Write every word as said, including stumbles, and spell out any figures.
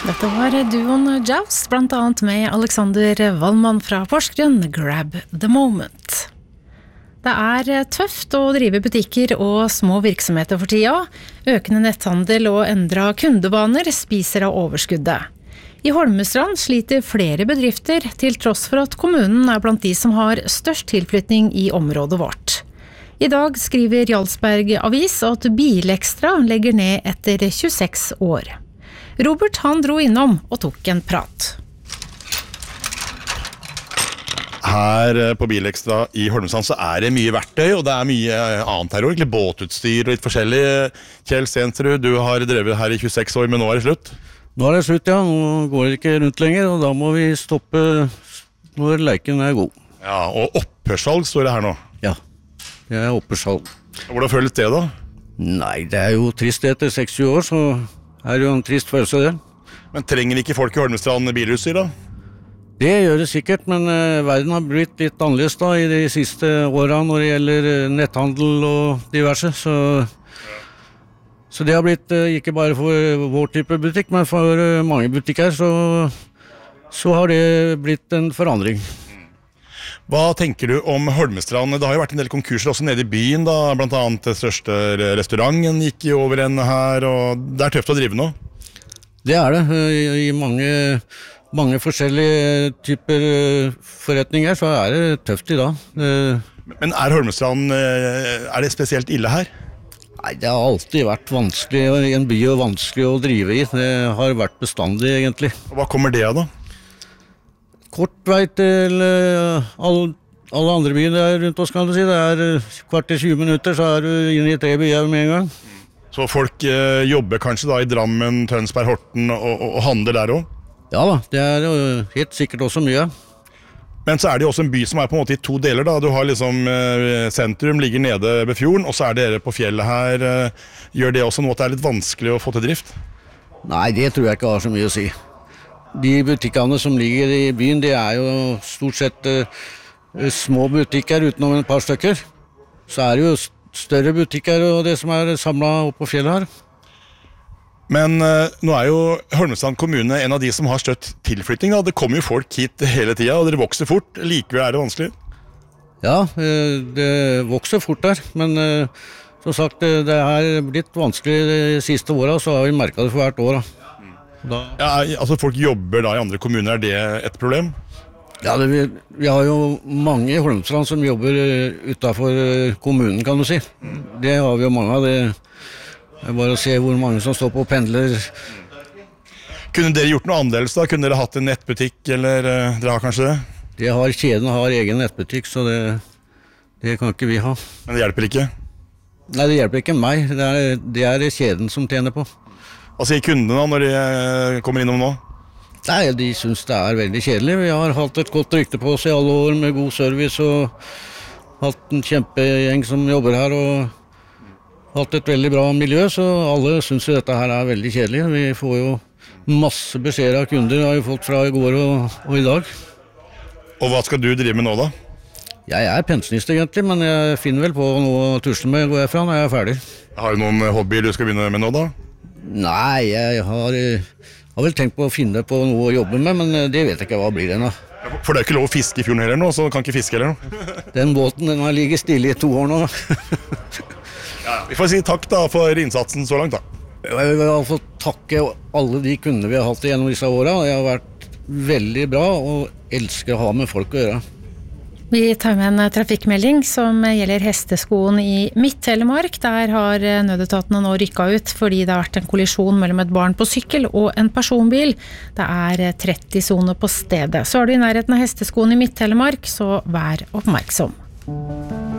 Dette var duoen Joust, blant annet med Alexander Wallmann fra Porsgrunn, Grab the Moment. Det er tøft å drive butikker og små virksomheter for tida. Økende netthandel og endret kundebaner spiser av overskuddet. I Holmestrand sliter flere bedrifter, til tross for at kommunen er blant de som har størst tilflytning i området vårt. I dag skriver Jarlsberg Avis at Bilekstra legger ned etter tjueseks år. Robert han dro innom og tok en prat. Her på Bilekstra i Holmestrand så er det mye verktøy, og det er mye annet her også, båtutstyr og litt forskjellig. Kjell Stensrud, du har drevet her i tjueseks år, men nå er det slutt? Nå er det slutt, ja. Nå går det ikke rundt lenger, og da må vi stoppe når leiken er god. Ja, og opphørssalg står det her nå. Ja, det er opphørssalg. Hvordan føles det da? Nei, det er jo trist etter seksogtyve år, så er det jo en trist følelse det. Men trenger ikke folk i Holmestrand bilutstyr da? Det gjør det sikkert, men uh, verden har blitt litt annerledes da i de siste årene når det gjelder uh, netthandel og diverse, så, så det har blitt uh, ikke bare for vår type butikk, men for uh, mange butikker så, så har det blitt en forandring. Hva tenker du om Holmestrand? Det har jo vært en del konkurser også nede i byen da, blant annet den største restauranten gikk jo over ende her, og det er tøft å drive nå. Det er det, i, i mange, mange forskjellige typer forretninger så er det tøft i dag. Men er Holmestrand, er det spesielt ille her? Nei, det har alltid vært vanskelig, en by er vanskelig å drive i, det har vært bestandig egentlig. Hva kommer det av da? Kort vei til uh, alle, alle andre byer der rundt oss, kan du si. Det er uh, kvart til tjue minutter, så er du inne i tre byer med en gang. Så folk uh, jobber kanskje da i Drammen, Tønsberg, Horten og, og, og handler der også? Ja da, det er uh, helt sikkert også mye. Men så er det jo også en by som er på en måte i to deler da. Du har liksom uh, sentrum, ligger nede ved fjorden, og så er dere på fjellet her. Uh, gjør det også noe at det er litt vanskelig å få til drift? Nei, det tror jeg ikke har så mye å si. De butikkene som ligger i byen, det er jo stort sett uh, små butikker utenom en par stykker. Så er det jo større butikker og det som er samlet oppe på fjellet her. Men uh, nå er jo Holmestrand kommune en av de som har støtt tilflytting. Da. Det kommer jo folk hit hele tiden, og dere vokser fort. Likevel er det vanskelig. Ja, uh, det vokser fort der, men uh, som sagt, det har blitt vanskelig de siste årene, så har vi merket det for hvert år. Da. Da. Ja, altså folk jobber da i andre kommuner, er det et problem? Ja, det, vi, vi har jo mange i Holmestrand som jobber utenfor kommunen, kan du si. Det har vi jo mange av. Det er bare å se hvor mange som står på og pendler. Kunne dere gjort noe annerledes da? Kunne dere hatt en nettbutikk, eller uh, dere har kanskje det? Det har, kjeden har egen nettbutikk, så det, det kan ikke vi ha. Men det hjelper ikke? Nei, det hjelper ikke meg. Det er, det er kjeden som tjener på. Hva sier kundene da når de kommer innom nå? Nei, de synes det er veldig kjedelig. Vi har hatt et godt rykte på oss i alle år med god service og hatt en kjempegjeng som jobber her og hatt et veldig bra miljø, så alle synes jo dette her er veldig kjedelig. Vi får jo masse beskjeder av kunder, har jo fått fra i går og, og i dag. Og hva skal du drive med nå da? Jeg er pensjonist egentlig, men jeg finner vel på noe å tusle med går jeg fra når jeg er ferdig. Har du noen hobbyer du skal begynne med nå da? Nei, jeg har, har vel tenkt på å finne på noe å jobbe med, men det vet jeg ikke hva blir ennå. For det er ikke lov å fiske i fjorden heller nå, så kan ikke fiske heller nå. Den båten den har ligget stille i to år nå. Ja, vi får si takk da for innsatsen så langt da. Jeg vil i hvert fall takke alle de kundene vi har hatt gjennom disse årene. Det har vært veldig bra og elsker å ha med folk å gjøre. Vi tar med en trafikkmelding som gjelder hesteskoen i Midt-Telemark. Der har nødetatene nå rykket ut fordi det har vært en kollisjon mellom et barn på sykkel og en personbil. Det er tretti soner på stedet. Så er du i nærheten av hesteskoen i Midt-Telemark, så vær oppmerksom.